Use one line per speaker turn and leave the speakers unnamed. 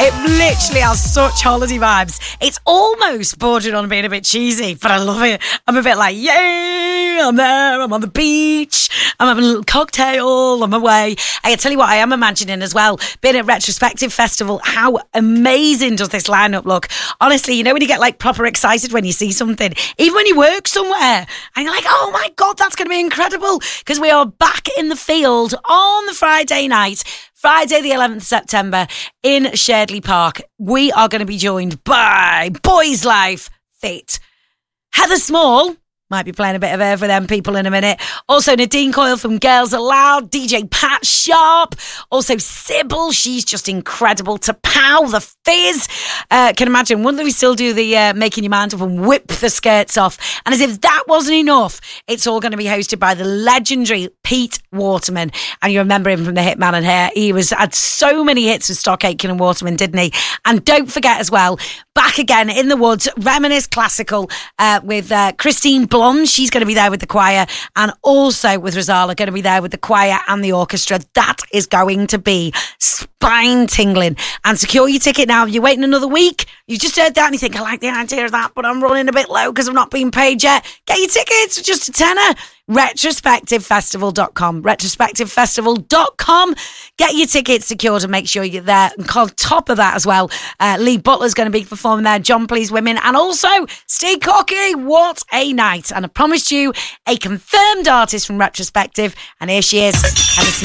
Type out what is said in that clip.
It literally has such holiday vibes. It's almost bordering on being a bit cheesy, but I love it. I'm a bit like, yay, I'm there, I'm on the beach, I'm having a little cocktail, I'm away. I tell you what, I am imagining as well, being at Retrospective Festival, how amazing does this lineup look? Honestly, you know when you get like proper excited when you see something, even when you work somewhere, and you're like, oh my God, that's going to be incredible, because we are back in the field on the Friday night, Friday the 11th September in Sherdley Park. We are going to be joined by Boys Life Fit. Heather Small might be playing a bit of air for them people in a minute. Also Nadine Coyle from Girls Aloud, DJ Pat Sharp, also Sybil, she's just incredible. To Pow, the Fizz. Can imagine, wouldn't we still do the making your mind up and whip the skirts off? And as if that wasn't enough, it's all going to be hosted by the legendary Pete Waterman. And you remember him from the hit Man and Hair. He had so many hits with Stock Aitken and Waterman, didn't he? And don't forget as well, back again in the woods, Reminisce Classical with Christine Blonde. She's going to be there with the choir, and also with Rosala, going to be there with the choir and the orchestra. That is going to be spine tingling. And secure your ticket now. If you're waiting another week, you just heard that and you think, I like the idea of that, but I'm running a bit low because I'm not being paid yet. Get your tickets for just a tenner. Retrospectivefestival.com. Retrospectivefestival.com. Get your tickets secured and make sure you're there. And on top of that as well, Lee Butler's going to be performing there, John Please Women, and also Steve Cocky. What a night. And I promised you a confirmed artist from Retrospective, and here she is.